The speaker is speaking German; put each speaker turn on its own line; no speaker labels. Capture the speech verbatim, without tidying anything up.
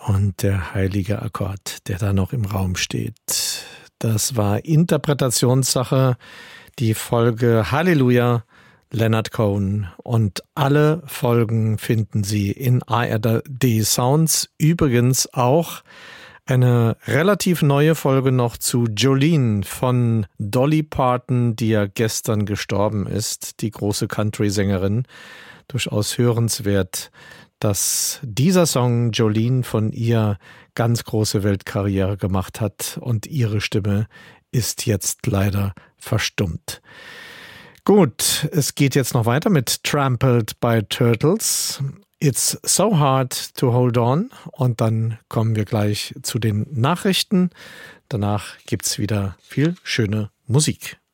Und der heilige Akkord, der da noch im Raum steht. Das war Interpretationssache, die Folge Halleluja, Leonard Cohen. Und alle Folgen finden Sie in A R D Sounds. Übrigens auch eine relativ neue Folge noch zu Jolene von Dolly Parton, die ja gestern gestorben ist, die große Country-Sängerin. Durchaus hörenswert, dass dieser Song Jolene von ihr ganz große Weltkarriere gemacht hat und ihre Stimme ist jetzt leider verstummt. Gut, es geht jetzt noch weiter mit Trampled by Turtles. It's so hard to hold on. Und dann kommen wir gleich zu den Nachrichten. Danach gibt's wieder viel schöne Musik.